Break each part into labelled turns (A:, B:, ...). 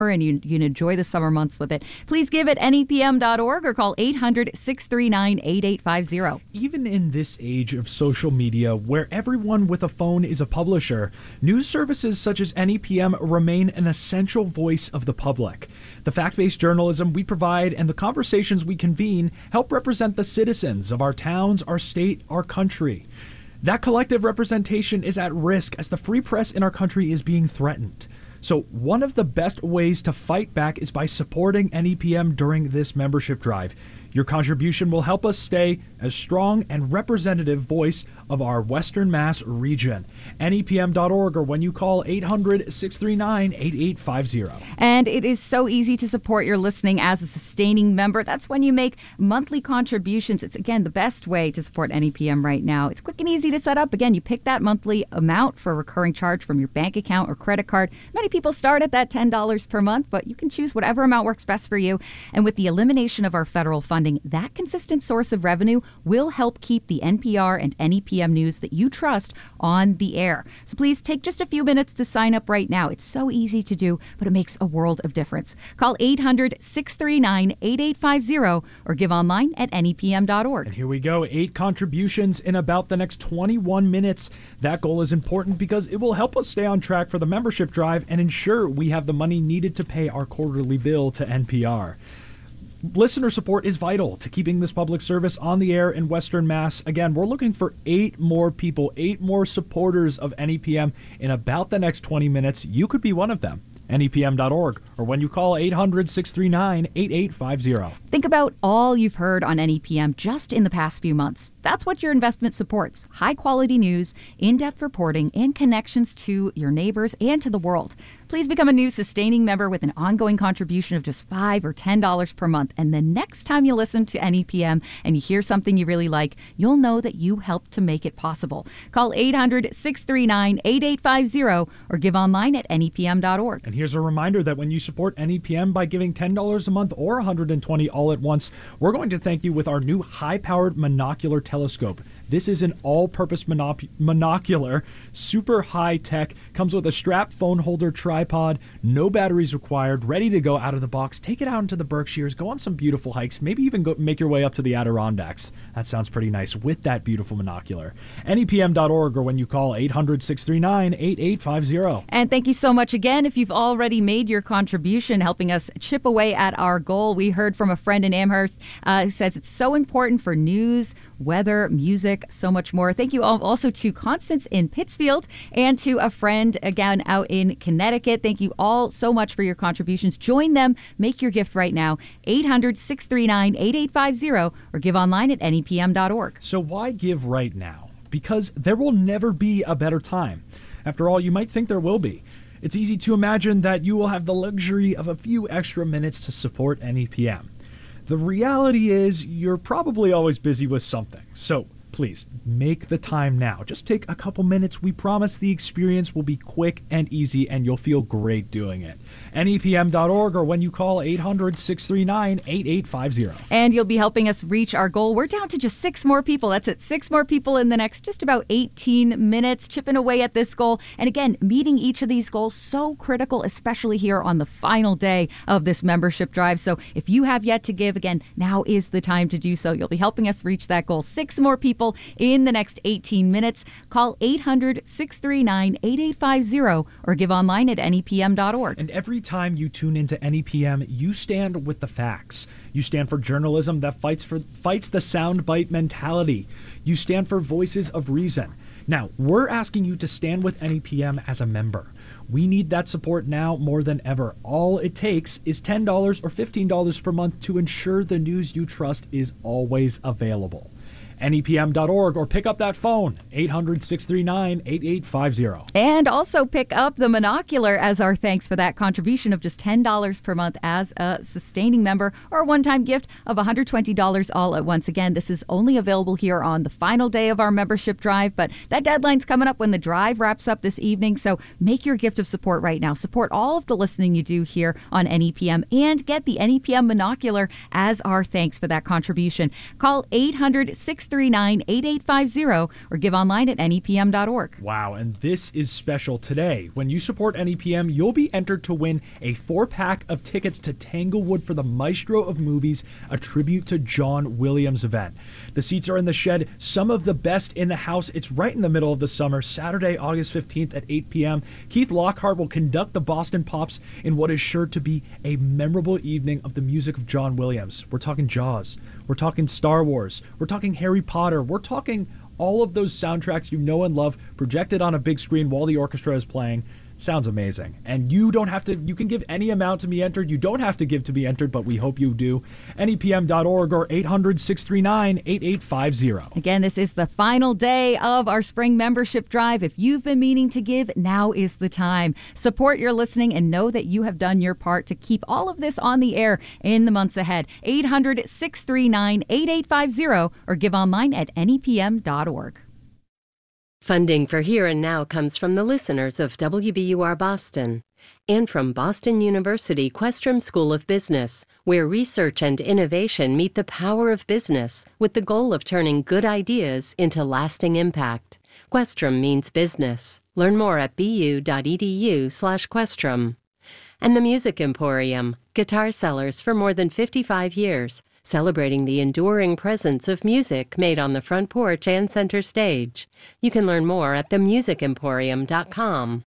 A: and you can enjoy the summer months with it. Please give at nepm.org or call 800-639-8850.
B: Even in this age of social media where everyone with a phone is a publisher, news services such as NEPM remain an essential voice of the public. The fact-based journalism we provide and the conversations we convene help represent the citizens of our towns, our state, our country. That collective representation is at risk as the free press in our country is being threatened. So one of the best ways to fight back is by supporting NEPM during this membership drive. Your contribution will help us stay a strong and representative voice of our Western Mass region. NEPM.org or when you call 800-639-8850.
A: And it is so easy to support your listening as a sustaining member. That's when you make monthly contributions. It's, again, the best way to support NEPM right now. It's quick and easy to set up. Again, you pick that monthly amount for a recurring charge from your bank account or credit card. Many people start at that $10 per month, but you can choose whatever amount works best for you. And with the elimination of our federal funding, that consistent source of revenue will help keep the NPR and NEPM news that you trust on the air. So please take just a few minutes to sign up right now. It's so easy to do, but it makes a world of difference. Call 800-639-8850 or give online at nepm.org.
B: And here we go, 8 contributions in about the next 21 minutes. That goal is important because it will help us stay on track for the membership drive and ensure we have the money needed to pay our quarterly bill to NPR. Listener support is vital to keeping this public service on the air in Western Mass. Again, we're looking for 8 more people, 8 more supporters of NEPM in about the next 20 minutes. You could be one of them. NEPM.org or when you call 800-639-8850.
A: Think about all you've heard on NEPM just in the past few months. That's what your investment supports. High-quality news, in-depth reporting, and connections to your neighbors and to the world. Please become a new sustaining member with an ongoing contribution of just $5 or $10 per month. And the next time you listen to NEPM and you hear something you really like, you'll know that you helped to make it possible. Call 800-639-8850 or give online at nepm.org.
B: And here's a reminder that when you support NEPM by giving $10 a month or $120 all at once, we're going to thank you with our new high-powered monocular telescope. This is an all-purpose monocular, super high-tech, comes with a strap phone holder tripod, no batteries required, ready to go out of the box. Take it out into the Berkshires, go on some beautiful hikes, maybe even go make your way up to the Adirondacks. That sounds pretty nice with that beautiful monocular. NEPM.org or when you call 800-639-8850.
A: And thank you so much again if you've already made your contribution, helping us chip away at our goal. We heard from a friend in Amherst who says it's so important for news, weather, music, so much more. Thank you all also to Constance in Pittsfield and to a friend again out in Connecticut. Thank you all so much for your contributions. Join them. Make your gift right now. 800-639-8850 or give online at nepm.org.
B: So why give right now? Because there will never be a better time. After all, you might think there will be. It's easy to imagine that you will have the luxury of a few extra minutes to support NEPM. The reality is you're probably always busy with something. So please, make the time now. Just take a couple minutes. We promise the experience will be quick and easy, and you'll feel great doing it. NEPM.org or when you call 800-639-8850.
A: And you'll be helping us reach our goal. We're down to just 6 more people. That's it, 6 more people in the next just about 18 minutes, chipping away at this goal. And again, meeting each of these goals, so critical, especially here on the final day of this membership drive. So if you have yet to give, again, now is the time to do so. You'll be helping us reach that goal. 6 more people in the next 18 minutes. Call 800-639-8850 or give online at nepm.org.
B: And every time you tune into NEPM, you stand with the facts. You stand for journalism that fights the soundbite mentality. You stand for voices of reason. Now, we're asking you to stand with NEPM as a member. We need that support now more than ever. All it takes is $10 or $15 per month to ensure the news you trust is always available. NEPM.org or pick up that phone, 800-639-8850.
A: And also pick up the monocular as our thanks for that contribution of just $10 per month as a sustaining member or a one-time gift of $120 all at once. Again, this is only available here on the final day of our membership drive, but that deadline's coming up when the drive wraps up this evening, so make your gift of support right now. Support all of the listening you do here on NEPM and get the NEPM monocular as our thanks for that contribution. Call 800-639-8850 1-800-639-8850 or give online at nepm.org.
B: Wow, and this is special today. When you support NEPM, you'll be entered to win a 4-pack of tickets to Tanglewood for the Maestro of Movies, a tribute to John Williams event. The seats are in the shed, some of the best in the house. It's right in the middle of the summer, Saturday, August 15th at 8 p.m. Keith Lockhart will conduct the Boston Pops in what is sure to be a memorable evening of the music of John Williams. We're talking Jaws. We're talking Star Wars. We're talking Harry Potter. We're talking all of those soundtracks you know and love projected on a big screen while the orchestra is playing. Sounds amazing. And you can give any amount to be entered. You don't have to give to be entered, but we hope you do. NEPM.org or 800-639-8850.
A: Again, this is the final day of our spring membership drive. If you've been meaning to give, now is the time. Support your listening and know that you have done your part to keep all of this on the air in the months ahead. 800-639-8850 or give online at nepm.org.
C: Funding for Here and Now comes from the listeners of WBUR Boston and from Boston University Questrom School of Business, where research and innovation meet the power of business with the goal of turning good ideas into lasting impact. Questrom means business. Learn more at bu.edu/Questrom. And the Music Emporium, guitar sellers for more than 55 years, celebrating the enduring presence of music made on the front porch and center stage. You can learn more at themusicemporium.com.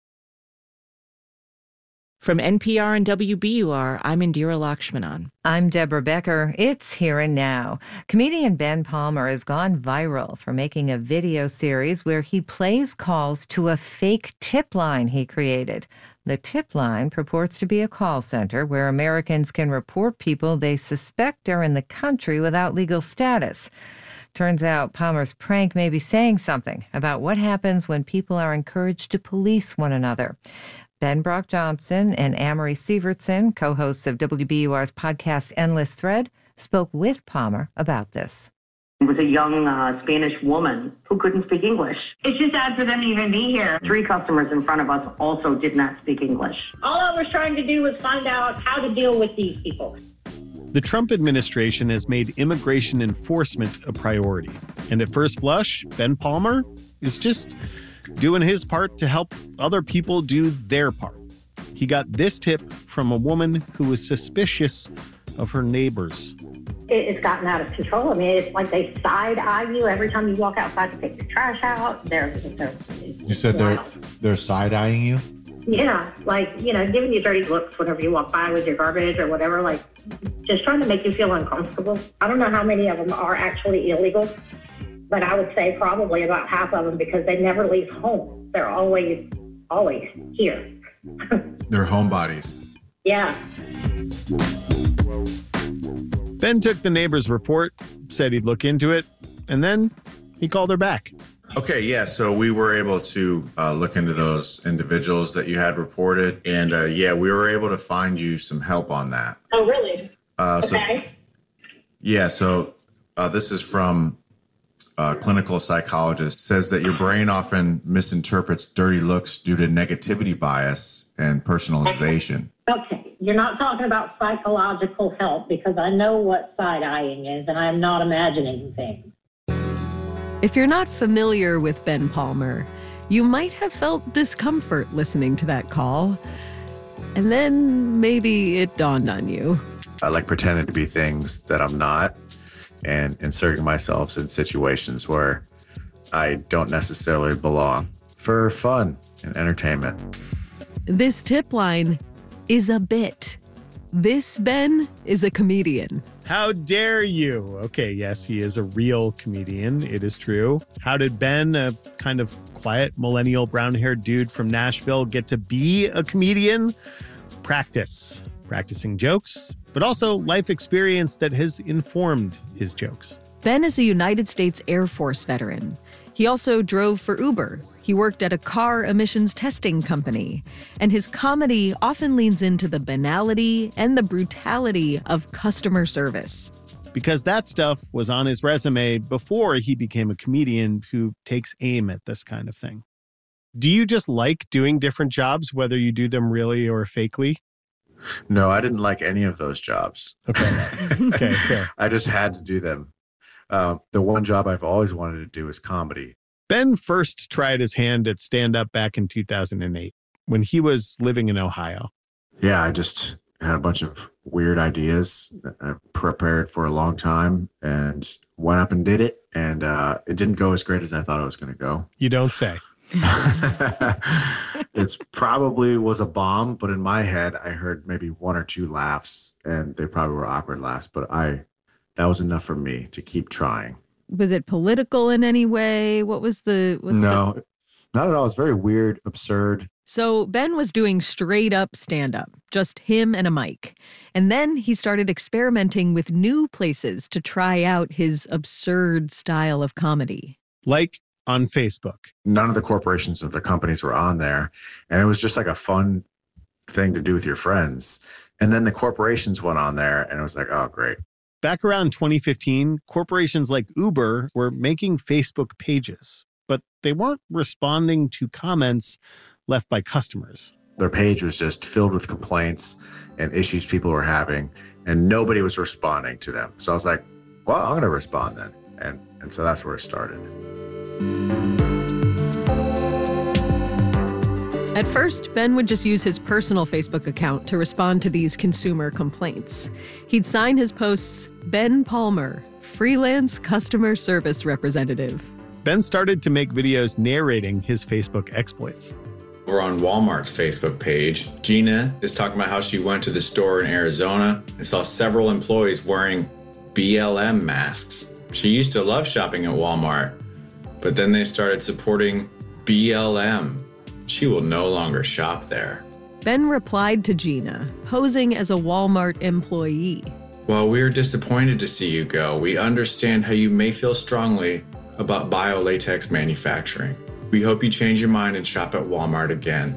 D: From NPR and WBUR, I'm Indira Lakshmanan.
E: I'm Deborah Becker. It's Here and Now. Comedian Ben Palmer has gone viral for making a video series where he plays calls to a fake tip line he created. The tip line purports to be a call center where Americans can report people they suspect are in the country without legal status. Turns out Palmer's prank may be saying something about what happens when people are encouraged to police one another. Ben Brock Johnson and Amory Sievertson, co-hosts of WBUR's podcast Endless Thread, spoke with Palmer about this.
F: It was a young Spanish woman who couldn't speak English.
G: It's just sad for them to even be here.
F: 3 customers in front of us also did not speak English.
G: All I was trying to do was find out how to deal with these people.
H: The Trump administration has made immigration enforcement a priority. And at first blush, Ben Palmer is just doing his part to help other people do their part. He got this tip from a woman who was suspicious of her neighbors.
G: It's gotten out of control. I mean, it's like they side-eye you every time you walk outside to take your trash out.
I: You said they're side-eyeing you?
G: Yeah, like, giving you dirty looks whenever you walk by with your garbage or whatever, like just trying to make you feel uncomfortable. I don't know how many of them are actually illegal, but I would say probably about half of them because they never leave home. They're always here.
I: They're homebodies.
G: Yeah.
H: Ben took the neighbor's report, said he'd look into it, and then he called her back.
I: Okay, yeah, so we were able to look into those individuals that you had reported, and we were able to find you some help on that.
G: Oh, really?
I: Okay. So this is from a clinical psychologist. Says that your brain often misinterprets dirty looks due to negativity bias and personalization.
G: Okay, you're not talking about psychological help because I know what side-eyeing is, and I'm not imagining things.
J: If you're not familiar with Ben Palmer, you might have felt discomfort listening to that call. And then maybe it dawned on you.
I: I like pretending to be things that I'm not and inserting myself in situations where I don't necessarily belong for fun and entertainment.
J: This tip line is a bit. This Ben is a comedian.
H: How dare you? Okay, yes, he is a real comedian. It is true. How did Ben, a kind of quiet millennial brown-haired dude from Nashville, get to be a comedian? Practicing jokes, but also life experience that has informed his jokes.
J: Ben is a United States Air Force veteran. He also drove for Uber. He worked at a car emissions testing company. And his comedy often leans into the banality and the brutality of customer service.
H: Because that stuff was on his resume before he became a comedian who takes aim at this kind of thing. Do you just like doing different jobs, whether you do them really or fakely?
I: No, I didn't like any of those jobs.
H: Okay. Okay, fair.
I: I just had to do them.
K: the one job I've always wanted to do is comedy.
H: Ben first tried his hand at stand-up back in 2008 when he was living in Ohio.
I: Yeah, I just had a bunch of weird ideas that I prepared for a long time and went up and did it. And it didn't go as great as I thought it was going to go.
H: You don't say.
I: It's probably was a bomb, but in my head, I heard maybe 1 or 2 laughs, and they probably were awkward laughs. But that was enough for me to keep trying.
J: Was it political in any way?
I: No, not at all. It's very weird, absurd.
J: So Ben was doing straight up stand-up, just him and a mic. And then he started experimenting with new places to try out his absurd style of comedy.
H: Like on Facebook.
I: None of the corporations or the companies were on there. And it was just like a fun thing to do with your friends. And then the corporations went on there, and it was like, oh, great.
H: Back around 2015, corporations like Uber were making Facebook pages, but they weren't responding to comments left by customers.
I: Their page was just filled with complaints and issues people were having, and nobody was responding to them. So I was like, well, I'm going to respond then. And so that's where it started.
J: At first, Ben would just use his personal Facebook account to respond to these consumer complaints. He'd sign his posts, Ben Palmer, freelance customer service representative.
H: Ben started to make videos narrating his Facebook exploits.
L: Over on Walmart's Facebook page, Gina is talking about how she went to the store in Arizona and saw several employees wearing BLM masks. She used to love shopping at Walmart, but then they started supporting BLM. She will no longer shop there.
J: Ben replied to Gina, posing as a Walmart employee.
L: While we're disappointed to see you go, we understand how you may feel strongly about biolatex manufacturing. We hope you change your mind and shop at Walmart again.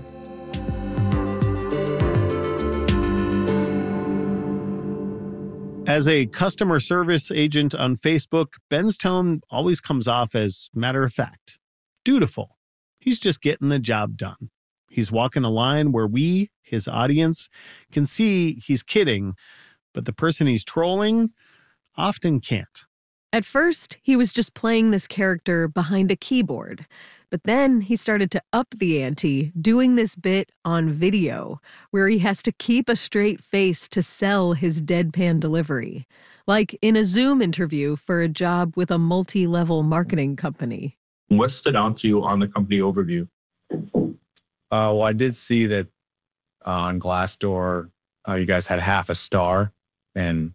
H: As a customer service agent on Facebook, Ben's tone always comes off as matter of fact, dutiful. He's just getting the job done. He's walking a line where we, his audience, can see he's kidding, but the person he's trolling often can't.
J: At first, he was just playing this character behind a keyboard. But then he started to up the ante, doing this bit on video, where he has to keep a straight face to sell his deadpan delivery. Like in a Zoom interview for a job with a multi-level marketing company.
M: What stood out to you on the company overview?
N: Well, I did see that on Glassdoor, you guys had half a star. And,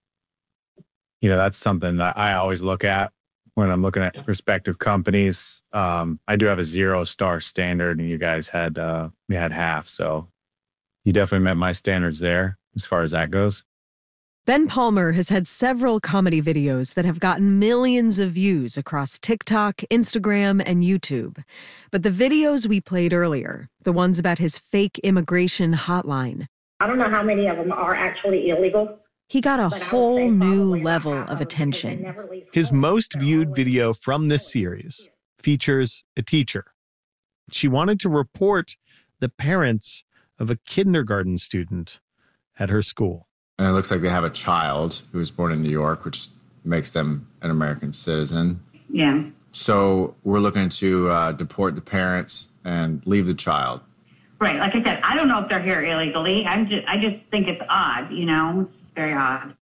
N: that's something that I always look at when I'm looking at prospective companies. I do have a 0-star standard, and you guys had half. So you definitely met my standards there as far as that goes.
J: Ben Palmer has had several comedy videos that have gotten millions of views across TikTok, Instagram, and YouTube. But the videos we played earlier, the ones about his fake immigration hotline,
G: I don't know how many of them are actually illegal.
J: He got a whole new level of attention.
H: His most viewed video from this series features a teacher. She wanted to report the parents of a kindergarten student at her school.
I: And it looks like they have a child who was born in New York, which makes them an American citizen.
F: Yeah.
I: So we're looking to deport the parents and leave the child.
F: Right. Like I said, I don't know if they're here illegally. I just think it's odd, It's very odd.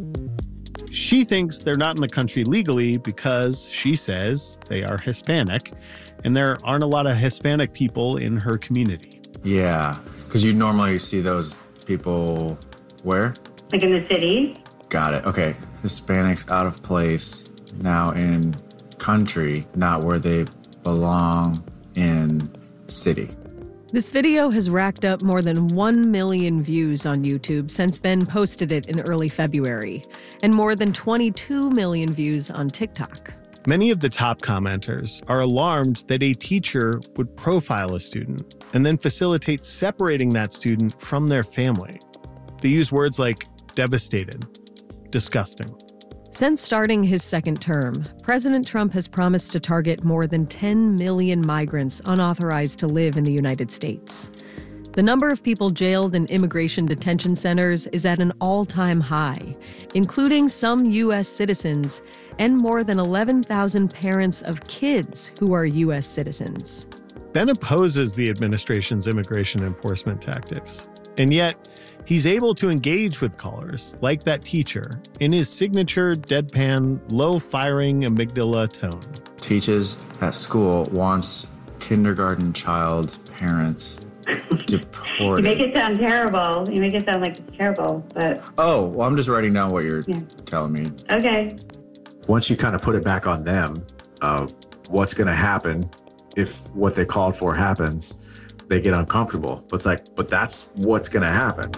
H: She thinks they're not in the country legally because she says they are Hispanic, and there aren't a lot of Hispanic people in her community.
I: Yeah, because you normally see those people where?
F: Like in the city.
I: Got it. Okay. Hispanics out of place, now in country, not where they belong in city.
J: This video has racked up more than 1 million views on YouTube since Ben posted it in early February, and more than 22 million views on TikTok.
H: Many of the top commenters are alarmed that a teacher would profile a student and then facilitate separating that student from their family. They use words like devastated, disgusting.
J: Since starting his second term, President Trump has promised to target more than 10 million migrants unauthorized to live in the United States. The number of people jailed in immigration detention centers is at an all-time high, including some U.S. citizens and more than 11,000 parents of kids who are U.S. citizens.
H: Ben opposes the administration's immigration enforcement tactics, and yet he's able to engage with callers, like that teacher, in his signature deadpan, low-firing amygdala tone.
L: Teaches at school wants kindergarten child's parents deported.
F: You make it sound terrible. You make it sound like it's terrible, but...
L: Oh, well, I'm just writing down what you're telling me.
F: Okay.
K: Once you kind of put it back on them, what's going to happen if what they called for happens, they get uncomfortable. But it's like, but that's what's going to happen.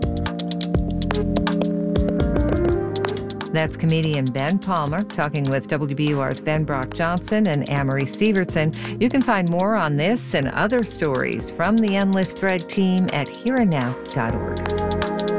E: That's comedian Ben Palmer talking with WBUR's Ben Brock Johnson and Amory Sievertson. You can find more on this and other stories from the Endless Thread team at hereandnow.org.